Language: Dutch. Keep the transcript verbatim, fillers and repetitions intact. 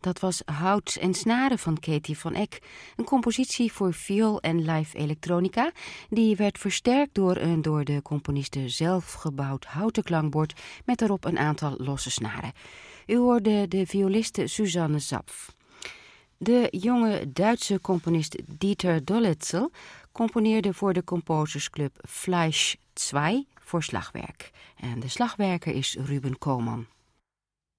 Dat was Hout en Snaren van Katie van Eck. Een compositie voor viool en live elektronica. Die werd versterkt door een door de componisten zelf gebouwd houten klankbord met daarop een aantal losse snaren. U hoorde de violiste Susanne Zapf. De jonge Duitse componist Dieter Dolitzel componeerde voor de composersclub Fleisch twee voor slagwerk. En de slagwerker is Ruben Koolman.